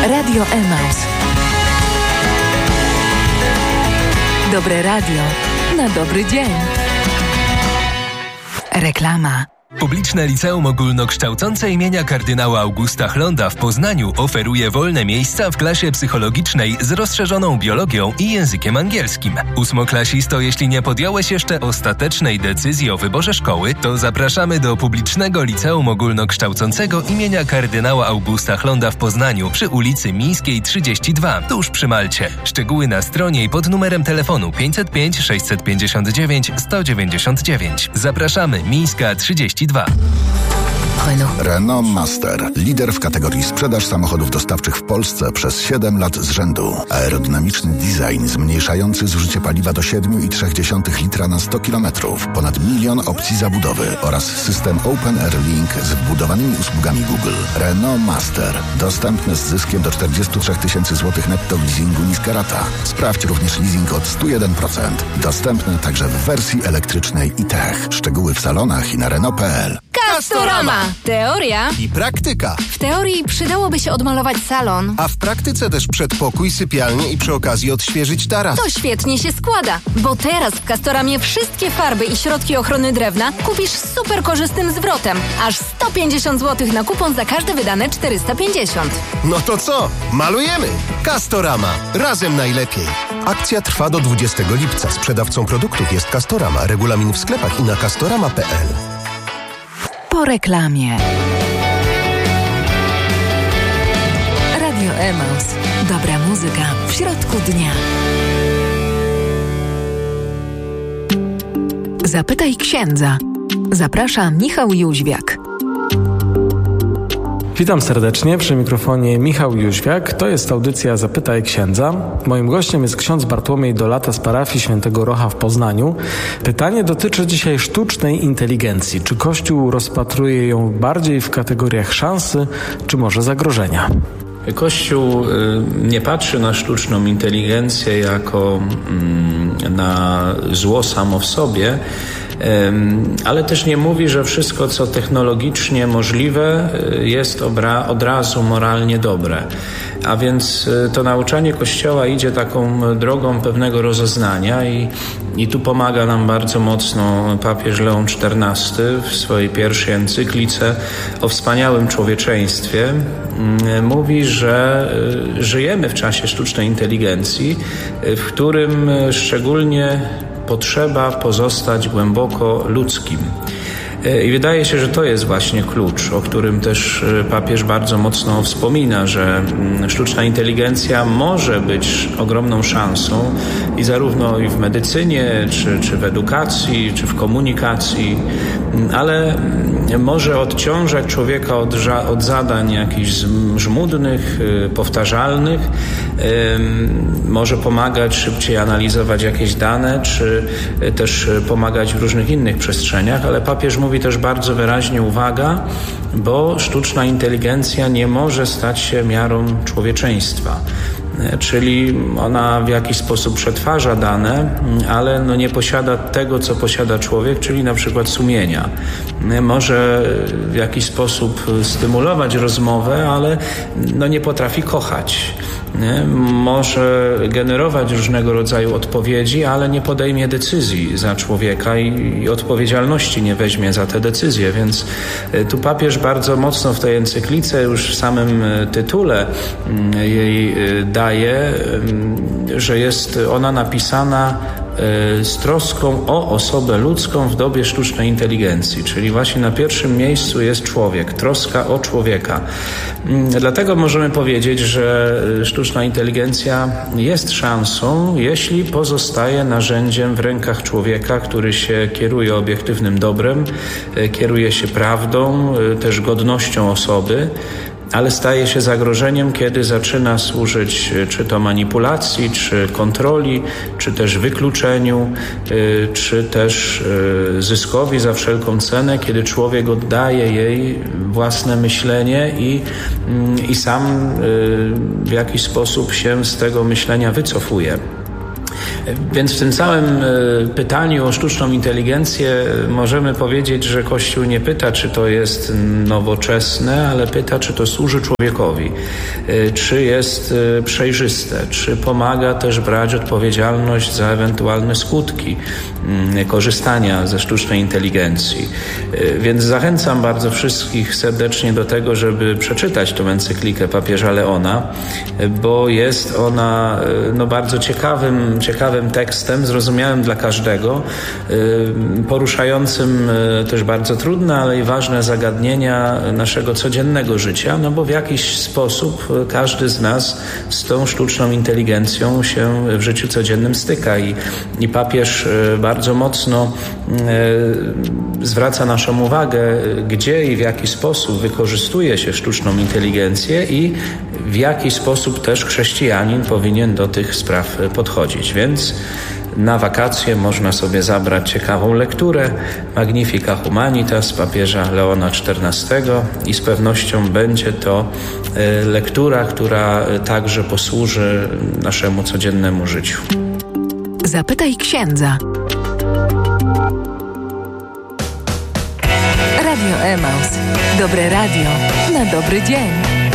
Radio Emaus. Dobre radio na dobry dzień. Reklama. Publiczne Liceum Ogólnokształcące imienia kardynała Augusta Hlonda w Poznaniu oferuje wolne miejsca w klasie psychologicznej z rozszerzoną biologią i językiem angielskim. Ósmoklasisto, jeśli nie podjąłeś jeszcze ostatecznej decyzji o wyborze szkoły, to zapraszamy do Publicznego Liceum Ogólnokształcącego imienia kardynała Augusta Hlonda w Poznaniu przy ulicy Mińskiej 32, tuż przy Malcie. Szczegóły na stronie i pod numerem telefonu 505 659 199. Zapraszamy, Mińska 32. Renault Master. Lider w kategorii sprzedaż samochodów dostawczych w Polsce przez 7 lat z rzędu. Aerodynamiczny design zmniejszający zużycie paliwa do 7,3 litra na 100 km. Ponad 1 milion opcji zabudowy oraz system Open Air Link z wbudowanymi usługami Google. Renault Master. Dostępny z zyskiem do 43 000 złotych netto w leasingu niska rata. Sprawdź również leasing od 101%. Dostępny także w wersji elektrycznej i tech. Szczegóły w salonach i na Renault.pl. Castorama. Teoria i praktyka. W teorii przydałoby się odmalować salon. A w praktyce też przedpokój, sypialnię i przy okazji odświeżyć taras. To świetnie się składa, bo teraz w Castoramie wszystkie farby i środki ochrony drewna kupisz z super korzystnym zwrotem. Aż 150 zł na kupon za każde wydane 450. No to co? Malujemy! Castorama. Razem najlepiej. Akcja trwa do 20 lipca. Sprzedawcą produktów jest Castorama. Regulamin w sklepach i na castorama.pl. Po reklamie. Radio Emaus. Dobra muzyka w środku dnia. Zapytaj księdza. Zaprasza Michał Jóźwiak. Witam serdecznie, przy mikrofonie Michał Jóźwiak. To jest audycja Zapytaj księdza. Moim gościem jest ksiądz Bartłomiej Dolata z parafii Świętego Rocha w Poznaniu. Pytanie dotyczy dzisiaj sztucznej inteligencji. Czy Kościół rozpatruje ją bardziej w kategoriach szansy, czy może zagrożenia? Kościół nie patrzy na sztuczną inteligencję jako na zło samo w sobie, ale też nie mówi, że wszystko, co technologicznie możliwe, jest od razu moralnie dobre. A więc to nauczanie Kościoła idzie taką drogą pewnego rozeznania i tu pomaga nam bardzo mocno papież Leon XIV w swojej pierwszej encyklice o wspaniałym człowieczeństwie. Mówi, że żyjemy w czasie sztucznej inteligencji, w którym szczególnie potrzeba pozostać głęboko ludzkim. I wydaje się, że to jest właśnie klucz, o którym też papież bardzo mocno wspomina, że sztuczna inteligencja może być ogromną szansą i zarówno i w medycynie, czy w edukacji, czy w komunikacji, ale może odciążać człowieka od zadań jakichś żmudnych, powtarzalnych, może pomagać szybciej analizować jakieś dane, czy też pomagać w różnych innych przestrzeniach, ale papież mówi też bardzo wyraźnie, uwaga, bo sztuczna inteligencja nie może stać się miarą człowieczeństwa. Czyli ona w jakiś sposób przetwarza dane, ale nie posiada tego, co posiada człowiek, czyli na przykład sumienia. Może w jakiś sposób stymulować rozmowę, ale nie potrafi kochać. Może generować różnego rodzaju odpowiedzi, ale nie podejmie decyzji za człowieka i odpowiedzialności nie weźmie za te decyzje. Więc tu papież bardzo mocno w tej encyklice, już w samym tytule jej daje, że jest ona napisana z troską o osobę ludzką w dobie sztucznej inteligencji, czyli właśnie na pierwszym miejscu jest człowiek, troska o człowieka. Dlatego możemy powiedzieć, że sztuczna inteligencja jest szansą, jeśli pozostaje narzędziem w rękach człowieka, który się kieruje obiektywnym dobrem, kieruje się prawdą, też godnością osoby, ale staje się zagrożeniem, kiedy zaczyna służyć czy to manipulacji, czy kontroli, czy też wykluczeniu, czy też zyskowi za wszelką cenę, kiedy człowiek oddaje jej własne myślenie i sam w jakiś sposób się z tego myślenia wycofuje. Więc w tym całym pytaniu o sztuczną inteligencję możemy powiedzieć, że Kościół nie pyta, czy to jest nowoczesne, ale pyta, czy to służy człowiekowi, czy jest przejrzyste, czy pomaga też brać odpowiedzialność za ewentualne skutki korzystania ze sztucznej inteligencji. Więc zachęcam bardzo wszystkich serdecznie do tego, żeby przeczytać tę encyklikę papieża Leona, bo jest ona bardzo ciekawym tekstem, zrozumiałym dla każdego, poruszającym też bardzo trudne, ale i ważne zagadnienia naszego codziennego życia, bo w jakiś sposób każdy z nas z tą sztuczną inteligencją się w życiu codziennym styka i papież bardzo mocno zwraca naszą uwagę, gdzie i w jaki sposób wykorzystuje się sztuczną inteligencję i w jaki sposób też chrześcijanin powinien do tych spraw podchodzić. Więc na wakacje można sobie zabrać ciekawą lekturę Magnifica Humanitas papieża Leona XIV i z pewnością będzie to lektura, która także posłuży naszemu codziennemu życiu. Zapytaj księdza. Radio Emaus. Dobre radio na dobry dzień.